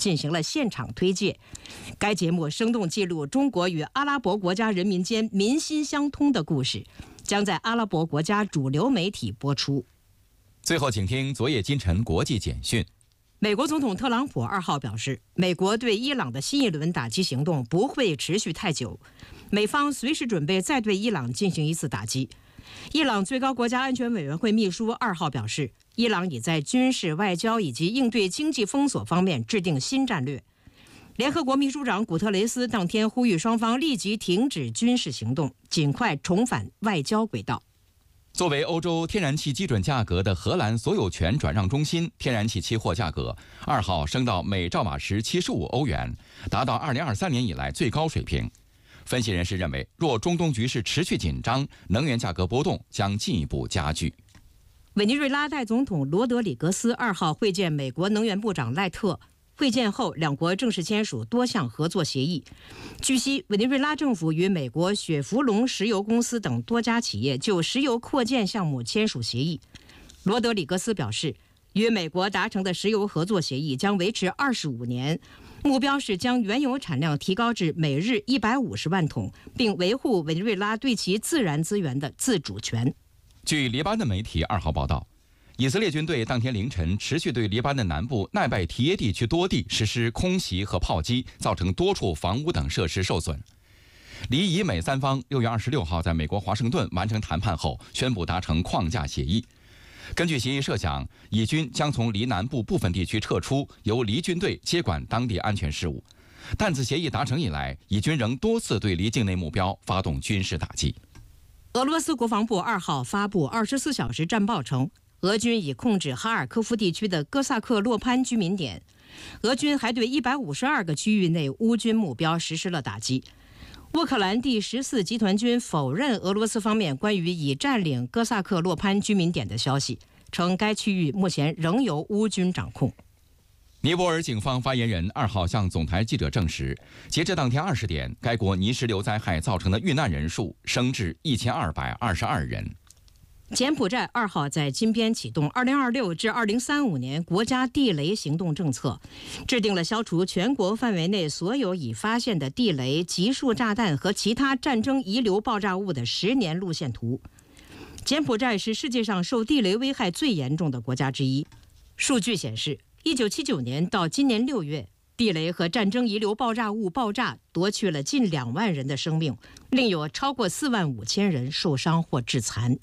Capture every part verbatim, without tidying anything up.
进行了现场推介。该节目生动记录中国与阿拉伯国家人民间民心相通的故事，将在阿拉伯国家主流媒体播出。 最后，请听昨夜今晨国际简讯。 美国总统特朗普二号表示，美国对伊朗的新一轮打击行动不会持续太久，美方随时准备再对伊朗进行一次打击。伊朗最高国家安全委员会秘书二号表示，伊朗已在军事、外交以及应对经济封锁方面制定新战略。联合国秘书长古特雷斯当天呼吁双方立即停止军事行动，尽快重返外交轨道。 作为欧洲天然气基准价格的荷兰所有权转让中心，天然气期货价格二号升到每兆瓦时七十五欧元，达到二零二三年以来最高水平。分析人士认为，若中东局势持续紧张，能源价格波动将进一步加剧。 委内瑞拉代总统罗德里格斯二号会见美国能源部长赖特。会见后，两国正式签署多项合作协议。据悉，委内瑞拉政府与美国雪佛龙石油公司等多家企业就石油扩建项目签署协议。罗德里格斯表示，与美国达成的石油合作协议将维持二十五年，目标是将原油产量提高至每日一百五十万桶，并维护委内瑞拉对其自然资源的自主权。 据黎巴嫩媒体二号报道，以色列军队当天凌晨持续对黎巴嫩南部奈拜提耶地区多地实施空袭和炮击，造成多处房屋等设施受损。黎以美三方六月二十六号在美国华盛顿完成谈判后，宣布达成框架协议。根据协议设想，以军将从黎南部部分地区撤出，由黎军队接管当地安全事务。但自协议达成以来，以军仍多次对黎境内目标发动军事打击。 俄罗斯国防部二号发布二十四小时战报称，俄军已控制哈尔科夫地区的哥萨克洛潘居民点，俄军还对一百五十二个区域内乌军目标实施了打击。乌克兰第十四集团军否认俄罗斯方面关于已占领哥萨克洛潘居民点的消息，称该区域目前仍由乌军掌控。 尼泊尔警方发言人二号向总台记者证实，截至当天二十点，该国泥石流灾害造成的遇难人数升至一千二百二十二人。 柬埔寨二号在金边启动二零二六至二零三五年国家地雷行动政策，制定了消除全国范围内所有已发现的地雷、集束炸弹和其他战争遗留爆炸物的十年路线图。柬埔寨是世界上受地雷危害最严重的国家之一。数据显示，一九七九年到今年六月，地雷和战争遗留爆炸物爆炸夺去了近两万人的生命，另有超过四万五千人受伤或致残。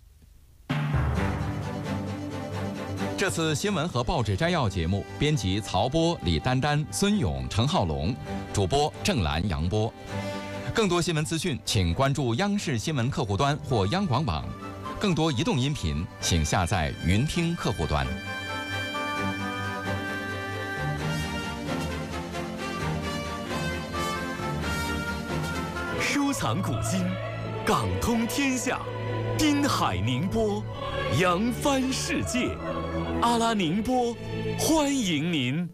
这次新闻和报纸摘要节目，编辑曹波、李丹丹、孙勇、程浩龙，主播郑兰、杨波。更多新闻资讯，请关注央视新闻客户端或央广网。更多移动音频，请下载云听客户端。 收藏古今，港通天下，滨海宁波，扬帆世界。阿拉宁波，欢迎您。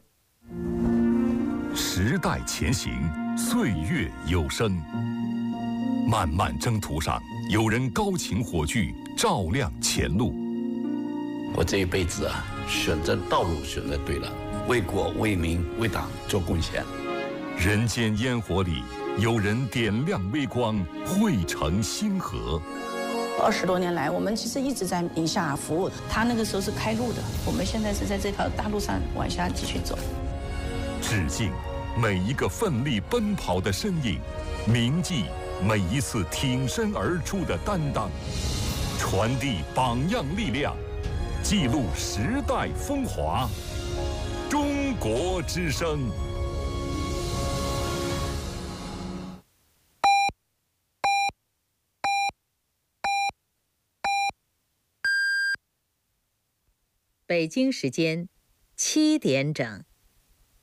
时代前行，岁月有声。漫漫征途上，有人高擎火炬，照亮前路。 我这一辈子啊，选择道路选择对了，为国为民为党做贡献。 人间烟火里，有人点亮微光，汇成星河。 二十多年来，我们其实一直在宁夏服务。他那个时候是开路的，我们现在是在这条大路上往下继续走。 致敬每一个奋力奔跑的身影，铭记每一次挺身而出的担当，传递榜样力量，记录时代风华。中国之声。 北京时间七点整。